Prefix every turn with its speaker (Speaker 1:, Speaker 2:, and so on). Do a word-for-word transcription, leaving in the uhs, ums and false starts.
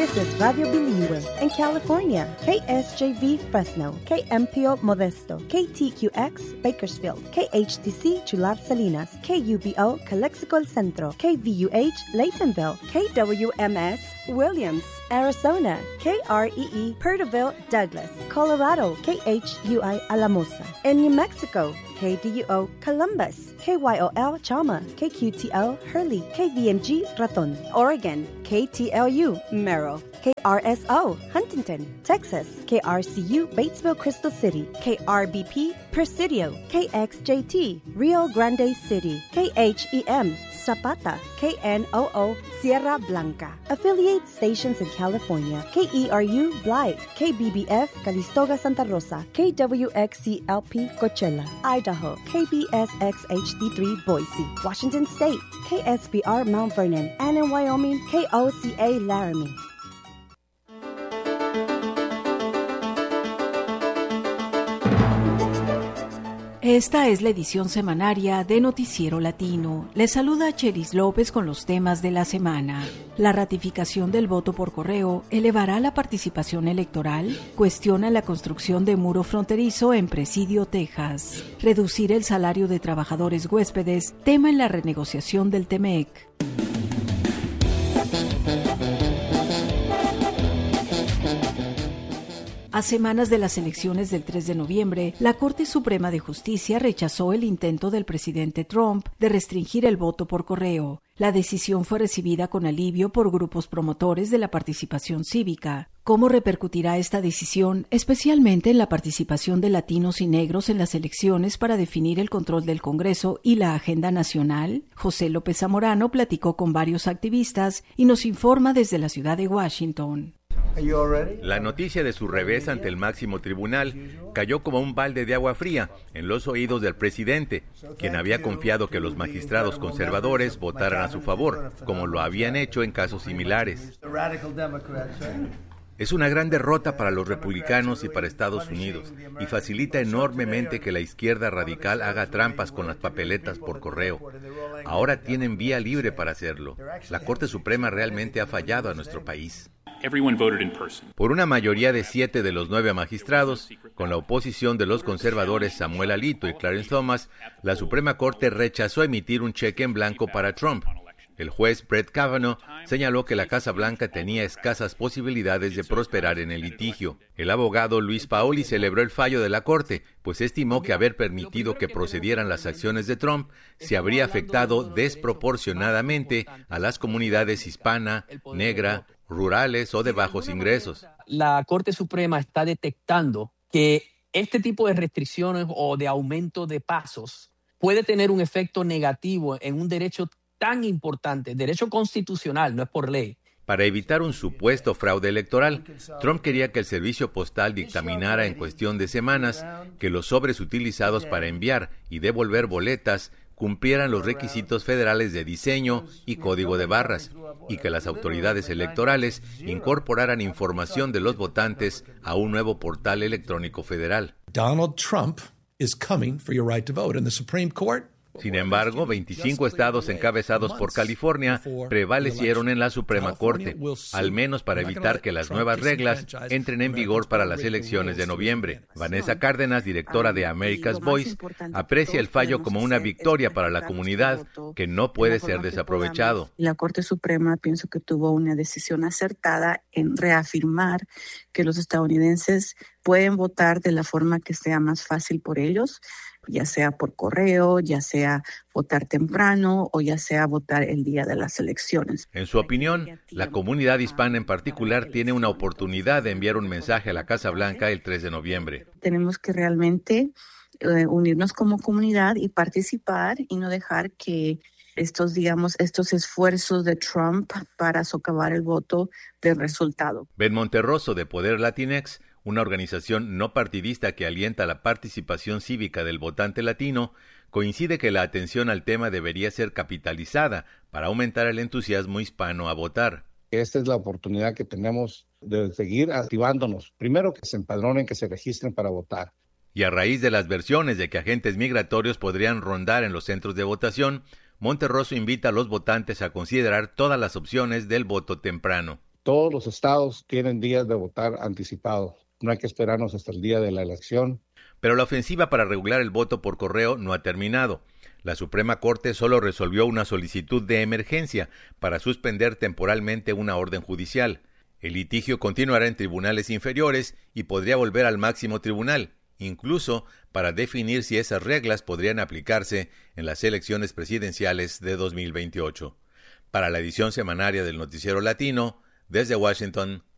Speaker 1: This is Radio Bilingüe in California, K S J V Fresno, K M P O Modesto, K T Q X Bakersfield, K H T C Chular Salinas, K U B O Calexico El Centro, K V U H Laytonville, K W M S Williams, Arizona, K R E E Perterville Douglas, Colorado, K H U I Alamosa, in New Mexico, K D U O Columbus, K Y O L Chalma, K Q T L Hurley, K V M G Raton, Oregon, K T L U Merrill, K R S O Huntington, Texas, K R C U Batesville Crystal City, K R B P Presidio, K X J T Rio Grande City, K H E M Zapata, K N O O Sierra Blanca. Affiliate stations in California, K E R U Blythe, K B B F Calistoga Santa Rosa, K W X C L P Coachella, Idaho, K B S X H D three Boise, Washington State, K S B R Mount Vernon, and in Wyoming, K O C A Laramie.
Speaker 2: Esta es la edición semanaria de Noticiero Latino. Les saluda Cheris López con los temas de la semana. La ratificación del voto por correo elevará la participación electoral. Cuestiona la construcción de muro fronterizo en Presidio, Texas. Reducir el salario de trabajadores huéspedes, tema en la renegociación del Temec. A semanas de las elecciones del tres de noviembre, la Corte Suprema de Justicia rechazó el intento del presidente Trump de restringir el voto por correo. La decisión fue recibida con alivio por grupos promotores de la participación cívica. ¿Cómo repercutirá esta decisión, especialmente en la participación de latinos y negros en las elecciones para definir el control del Congreso y la agenda nacional? José López Zamorano platicó con varios activistas y nos informa desde la ciudad de Washington.
Speaker 3: La noticia de su revés ante el máximo tribunal cayó como un balde de agua fría en los oídos del presidente, quien había confiado que los magistrados conservadores votaran a su favor, como lo habían hecho en casos similares. Es una gran derrota para los republicanos y para Estados Unidos, y facilita enormemente que la izquierda radical haga trampas con las papeletas por correo. Ahora tienen vía libre para hacerlo. La Corte Suprema realmente ha fallado a nuestro país. Por una mayoría de siete de los nueve magistrados, con la oposición de los conservadores Samuel Alito y Clarence Thomas, la Suprema Corte rechazó emitir un cheque en blanco para Trump. El juez Brett Kavanaugh señaló que la Casa Blanca tenía escasas posibilidades de prosperar en el litigio. El abogado Luis Paoli celebró el fallo de la Corte, pues estimó que haber permitido que procedieran las acciones de Trump se habría afectado desproporcionadamente a las comunidades hispana, negra, rurales o de bajos ingresos.
Speaker 4: La Corte Suprema está detectando que este tipo de restricciones o de aumento de pasos puede tener un efecto negativo en un derecho tan importante, derecho constitucional, no es por ley.
Speaker 3: Para evitar un supuesto fraude electoral, Trump quería que el servicio postal dictaminara en cuestión de semanas que los sobres utilizados para enviar y devolver boletas cumplieran los requisitos federales de diseño y código de barras, y que las autoridades electorales incorporaran información de los votantes a un nuevo portal electrónico federal.
Speaker 5: Donald Trump is coming for your right to vote in the Supreme Court.
Speaker 3: Sin embargo, veinticinco estados encabezados por California prevalecieron en la Suprema Corte, al menos para evitar que las nuevas reglas entren en vigor para las elecciones de noviembre. Vanessa Cárdenas, directora de America's Voice, aprecia el fallo como una victoria para la comunidad que no puede ser desaprovechado.
Speaker 6: La Corte Suprema pienso que tuvo una decisión acertada en reafirmar que los estadounidenses pueden votar de la forma que sea más fácil por ellos, ya sea por correo, ya sea votar temprano o ya sea votar el día de las elecciones.
Speaker 3: En su opinión, la comunidad hispana en particular tiene una oportunidad de enviar un mensaje a la Casa Blanca el tres de noviembre.
Speaker 6: Tenemos que realmente eh, unirnos como comunidad y participar y no dejar que estos, digamos, estos esfuerzos de Trump para socavar el voto del resultado.
Speaker 3: Ben Monterroso, de Poder Latinex, una organización no partidista que alienta la participación cívica del votante latino, coincide que la atención al tema debería ser capitalizada para aumentar el entusiasmo hispano a votar.
Speaker 7: Esta es la oportunidad que tenemos de seguir activándonos. Primero, que se empadronen, que se registren para votar.
Speaker 3: Y a raíz de las versiones de que agentes migratorios podrían rondar en los centros de votación, Monterroso invita a los votantes a considerar todas las opciones del voto temprano.
Speaker 7: Todos los estados tienen días de votar anticipado. No hay que esperarnos hasta el día de la elección.
Speaker 3: Pero la ofensiva para regular el voto por correo no ha terminado. La Suprema Corte solo resolvió una solicitud de emergencia para suspender temporalmente una orden judicial. El litigio continuará en tribunales inferiores y podría volver al máximo tribunal, incluso para definir si esas reglas podrían aplicarse en las elecciones presidenciales de dos mil veintiocho. Para la edición semanaria del Noticiero Latino, desde Washington,